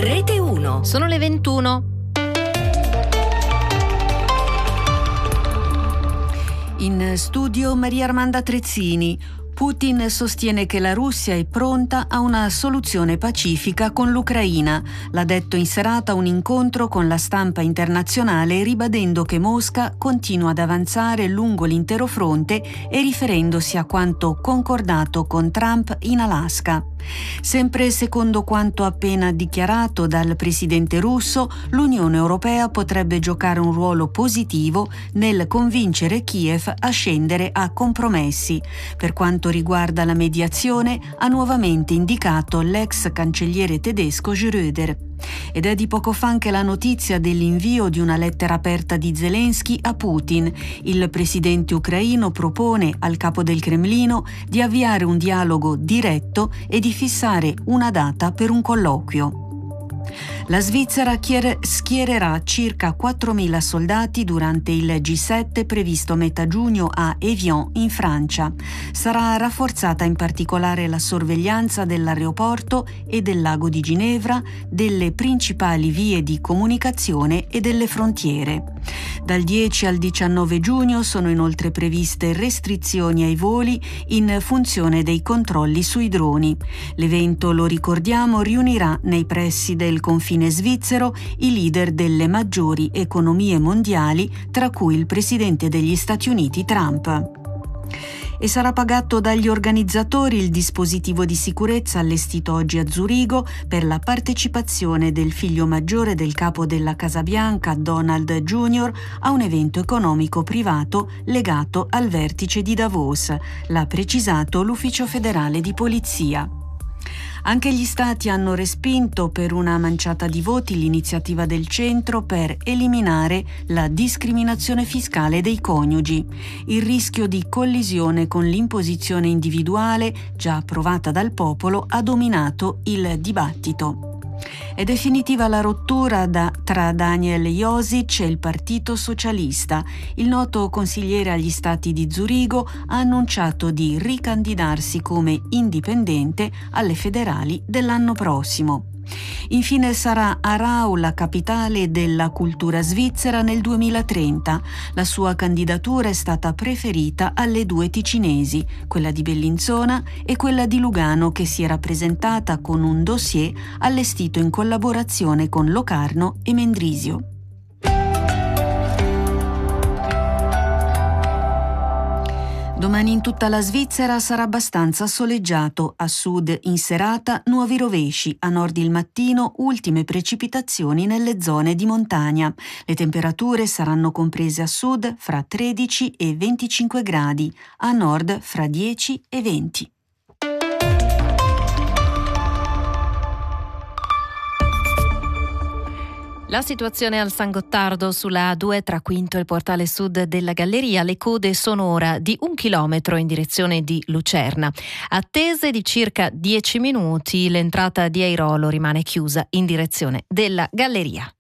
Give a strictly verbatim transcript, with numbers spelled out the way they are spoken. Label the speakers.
Speaker 1: Rete uno.
Speaker 2: Sono le ventuno.
Speaker 3: In studio Maria Armanda Trezzini. Putin sostiene che la Russia è pronta a una soluzione pacifica con l'Ucraina. L'ha detto in serata un incontro con la stampa internazionale, ribadendo che Mosca continua ad avanzare lungo l'intero fronte e riferendosi a quanto concordato con Trump in Alaska. Sempre secondo quanto appena dichiarato dal presidente russo, l'Unione Europea potrebbe giocare un ruolo positivo nel convincere Kiev a scendere a compromessi. Per quanto riguarda la mediazione, ha nuovamente indicato l'ex cancelliere tedesco Schröder. Ed è di poco fa anche la notizia dell'invio di una lettera aperta di Zelensky a Putin. Il presidente ucraino propone al capo del Cremlino di avviare un dialogo diretto e di fissare una data per un colloquio. La Svizzera schiererà circa quattromila soldati durante il G sette previsto a metà giugno a Évian, in Francia. Sarà rafforzata in particolare la sorveglianza dell'aeroporto e del lago di Ginevra, delle principali vie di comunicazione e delle frontiere. Dal dieci al diciannove giugno sono inoltre previste restrizioni ai voli in funzione dei controlli sui droni. L'evento, lo ricordiamo, riunirà nei pressi del confine svizzero i leader delle maggiori economie mondiali, tra cui il presidente degli Stati Uniti Trump. E sarà pagato dagli organizzatori il dispositivo di sicurezza allestito oggi a Zurigo per la partecipazione del figlio maggiore del capo della Casa Bianca, Donald Junior, a un evento economico privato legato al vertice di Davos, l'ha precisato l'Ufficio federale di polizia. Anche gli stati hanno respinto per una manciata di voti l'iniziativa del centro per eliminare la discriminazione fiscale dei coniugi. Il rischio di collisione con l'imposizione individuale, già approvata dal popolo, ha dominato il dibattito. È definitiva la rottura da, tra Daniel Josic e il Partito Socialista. Il noto consigliere agli stati di Zurigo ha annunciato di ricandidarsi come indipendente alle federali dell'anno prossimo. Infine sarà Aarau la capitale della cultura svizzera nel duemilatrenta. La sua candidatura è stata preferita alle due ticinesi, quella di Bellinzona e quella di Lugano, che si era presentata con un dossier allestito in collaborazione con Locarno e Mendrisio. Domani in tutta la Svizzera sarà abbastanza soleggiato, a sud in serata nuovi rovesci, a nord il mattino ultime precipitazioni nelle zone di montagna. Le temperature saranno comprese a sud fra tredici e venticinque gradi, a nord fra dieci e venti.
Speaker 2: La situazione al San Gottardo sulla A due tra Quinto e il portale sud della Galleria. Le code sono ora di un chilometro in direzione di Lucerna. Attese di circa dieci minuti, l'entrata di Airolo rimane chiusa in direzione della Galleria.